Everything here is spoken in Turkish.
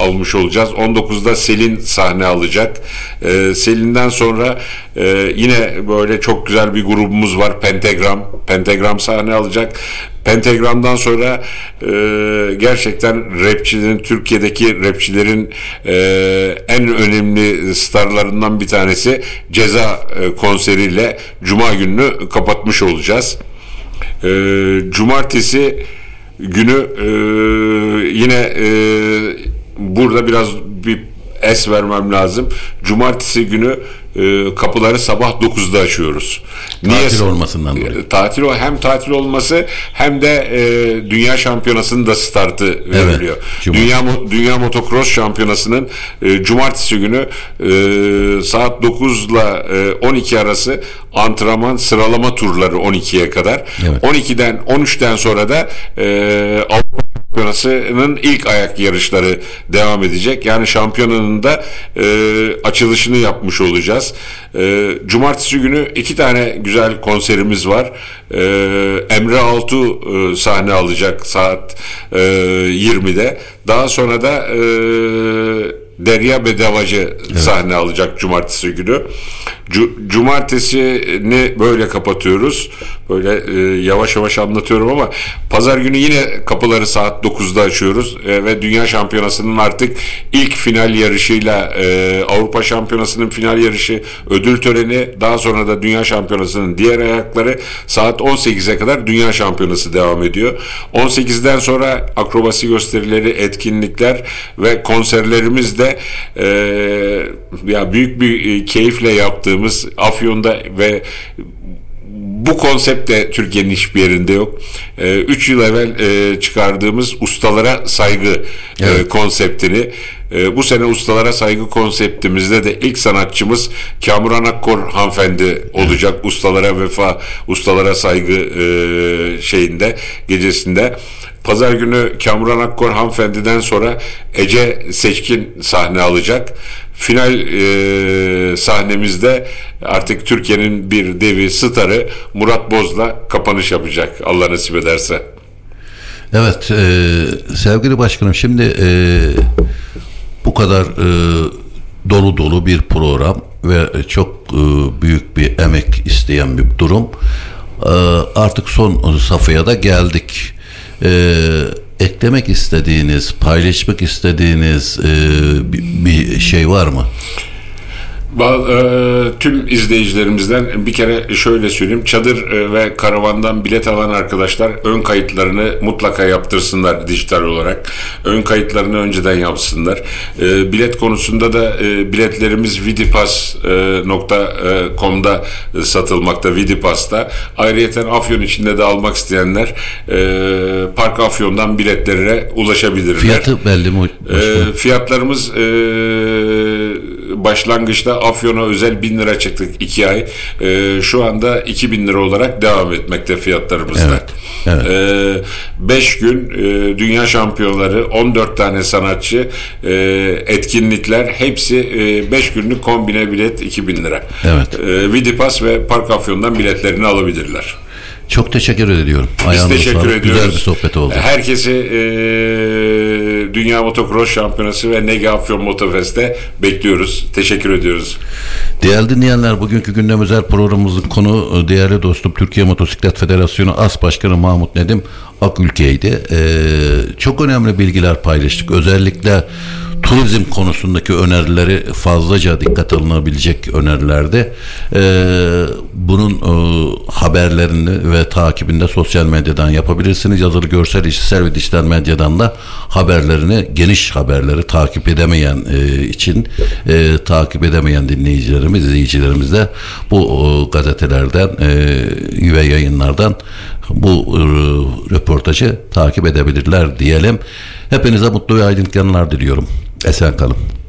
almış olacağız. 19'da Selin sahne alacak. Selin'den sonra yine böyle çok güzel bir grubumuz var. Pentagram sahne alacak. Pentagram'dan sonra gerçekten Türkiye'deki rapçilerin en önemli starlarından bir tanesi Ceza konseriyle Cuma gününü kapatmış olacağız. Cumartesi günü yine burada biraz bir es vermem lazım. Cumartesi günü kapıları sabah 9'da açıyoruz. Tatil olmasından dolayı. Hem tatil olması hem de Dünya Şampiyonası'nın da startı veriliyor. Evet, Dünya Motocross Şampiyonası'nın cumartesi günü saat 9 ile 12 arası antrenman sıralama turları 12'ye kadar. Evet. 13'ten sonra da Avrupa Şampiyonası'nın ilk ayak yarışları devam edecek. Yani şampiyonanın da açılışını yapmış olacağız. Cumartesi günü 2 tane güzel konserimiz var. Emre Altuğ sahne alacak saat 20'de. Daha sonra da Derya Bedavacı sahne alacak cumartesi günü. Cumartesini böyle kapatıyoruz. Böyle yavaş yavaş anlatıyorum ama pazar günü yine kapıları saat 9'da açıyoruz ve Dünya Şampiyonası'nın artık ilk final yarışıyla Avrupa Şampiyonası'nın final yarışı, ödül töreni, daha sonra da Dünya Şampiyonası'nın diğer ayakları saat 18'e kadar Dünya Şampiyonası devam ediyor. 18'den sonra akrobasi gösterileri, etkinlikler ve konserlerimiz de ya büyük bir keyifle yaptığımız Afyon'da ve bu konsept de Türkiye'nin hiçbir yerinde yok. 3 yıl evvel çıkardığımız ustalara saygı konseptini, bu sene ustalara saygı konseptimizde de ilk sanatçımız Kamuran Akkor hanımefendi olacak. Evet. Ustalara vefa, ustalara saygı gecesinde. Pazar günü Kamuran Akkor hanımefendiden sonra Ece Seçkin sahne alacak. Final sahnemizde artık Türkiye'nin bir devi starı Murat Boz'la kapanış yapacak Allah nasip ederse. Evet sevgili başkanım, şimdi bu kadar dolu bir program ve çok büyük bir emek isteyen bir durum. Artık son safhaya da geldik. Eklemek istediğiniz, paylaşmak istediğiniz bir şey var mı? Tüm izleyicilerimizden bir kere şöyle söyleyeyim. Çadır ve karavandan bilet alan arkadaşlar ön kayıtlarını mutlaka yaptırsınlar dijital olarak. Ön kayıtlarını önceden yapsınlar. Bilet konusunda da biletlerimiz vidipass.com'da satılmakta, Vidipass'ta. Ayrıyeten Afyon içinde de almak isteyenler Park Afyon'dan biletlerine ulaşabilirler. Fiyatı belli mi? Fiyatlarımız başlangıçta Afyon'a özel 1000 lira çıktık 2 ay. Şu anda 2000 lira olarak devam etmekte fiyatlarımızda. Evet. 5 gün dünya şampiyonları, 14 tane sanatçı, etkinlikler, hepsi 5 günlük kombine bilet 2000 lira. Evet. Vidipass ve Park Afyon'dan biletlerini alabilirler. Çok teşekkür ediyorum. Biz teşekkür ediyoruz. Güzel bir sohbet oldu. Herkesi Dünya Motocross Şampiyonası ve Nege Afyon Motofest'te bekliyoruz. Teşekkür ediyoruz. Değerli dinleyenler, bugünkü gündem özel programımızın konu değerli dostum Türkiye Motosiklet Federasyonu As Başkanı Mahmut Nedim Akülke'ydi. Çok önemli bilgiler paylaştık. Özellikle turizm konusundaki önerileri fazlaca dikkat alınabilecek önerilerdi. Bunun haberlerini ve takibinde sosyal medyadan yapabilirsiniz. Yazılı, görsel, işitsel ve dijital medyadan da haberlerini, geniş haberleri takip edemeyen takip edemeyen dinleyicilerimiz, izleyicilerimiz de bu gazetelerden ve yayınlardan bu röportajı takip edebilirler diyelim. Hepinize mutlu ve aydınlık yanlar diliyorum. Esen kalın.